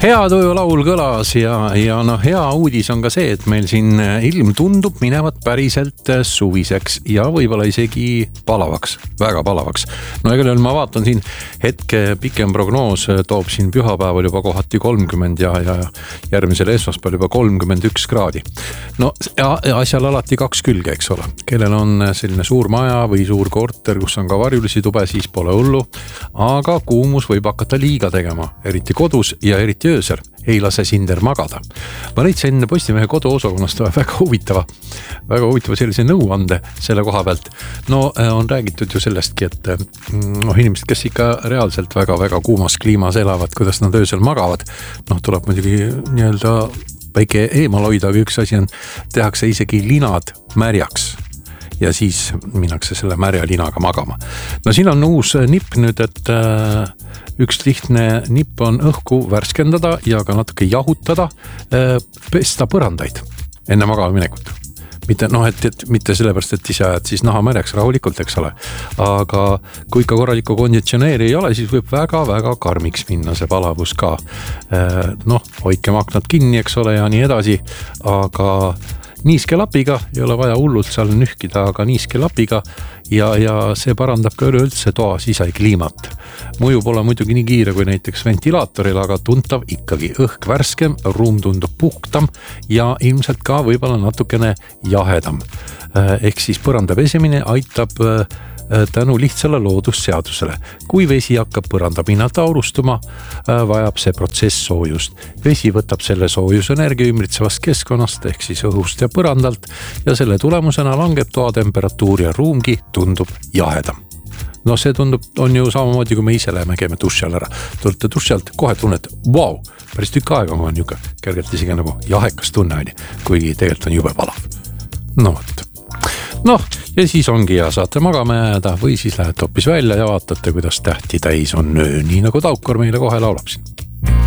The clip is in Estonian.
Hea tuju laul kõlas ja no hea uudis on ka see, et meil siin ilm tundub minevat päriselt suviseks ja võib-olla isegi palavaks, väga palavaks. No ega ma vaatan siin hetke pikem prognoos toob siin pühapäeval juba kohati 30 ja järgmisel esmaspäeval juba 31 kraadi. No asjal alati kaks külge, eks ole. Kellel on selline suur maja või suur korter, kus on ka varjulisi tube, siis pole hullu. Aga kuumus võib hakata liiga tegema, eriti kodus ja eriti öösel. Ei lase sinder magada. Ma leidsin Postimehe koduosakonnast väga huvitava sellise nõuande selle koha pealt. No on räägitud ju sellestki, et inimesed, kes ikka reaalselt väga kuumas kliimas elavad, kuidas nad öösel magavad, tuleb muidugi nii-öelda väike eemal hoida, aga üks asi on, tehakse isegi linad märjaks. Ja siis minnakse selle märja linaga magama. No siin on uus nipp nüüd, et üks lihtne nipp on õhku värskendada ja ka natuke jahutada, pesta põrandaid enne magama minekut. Mitte sellepärast, et ise ajad siis naha märjaks rahulikult, eks ole. Aga kui ikka korralikku konditsioneeri ei ole, siis võib väga karmiks minna see palavus ka. Hoidke maknad kinni, eks ole, ja nii edasi, aga niiske lapiga, ei ole vaja hullult seal nühkida, aga niiske lapiga ja see parandab ka üleüldse toa sisekliimat. Mõju pole muidugi nii kiire kui näiteks ventilaatoril, aga tuntav ikkagi õhk värskem, ruum tundub puhtam ja ilmselt ka võib-olla natukene jahedam. Ehk siis põranda pesemine aitab tänu lihtsale loodusseadusele. Kui vesi hakkab põranda pinnalt aurustuma, vajab see protsess soojust. Vesi võtab selle soojusenergia ümbritsevast keskkonnast ehk siis õhust ja põrandalt ja selle tulemusena langeb toa temperatuur ja ruumgi tundub jahedam. See on ju samamoodi, kui me ise läheme käime duši all ära. Tulete duši alt, kohe tunnete, wow, päris tükk aega on niuke kergelt isegi nagu jahekas tunne, kuigi tegelikult on jube palav. Ja siis ongi ja saate magama jääda või siis lähete hoopis välja ja vaatate, kuidas tähti täis on öö, nii nagu Taukor meile kohe laulab siin.